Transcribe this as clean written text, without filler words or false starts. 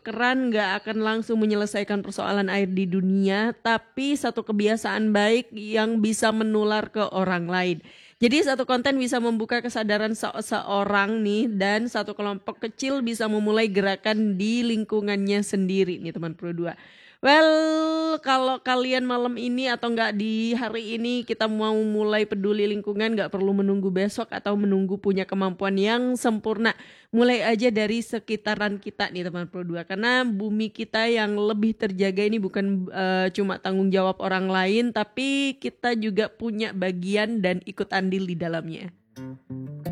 keran nggak akan langsung menyelesaikan persoalan air di dunia, tapi satu kebiasaan baik yang bisa menular ke orang lain. Jadi satu konten bisa membuka kesadaran seseorang nih, dan satu kelompok kecil bisa memulai gerakan di lingkungannya sendiri nih teman Pro 2. Well, kalau kalian malam ini atau enggak di hari ini kita mau mulai peduli lingkungan, nggak perlu menunggu besok atau menunggu punya kemampuan yang sempurna. Mulai aja dari sekitaran kita nih teman Pro 2. Karena bumi kita yang lebih terjaga ini bukan cuma tanggung jawab orang lain, tapi kita juga punya bagian dan ikut andil di dalamnya.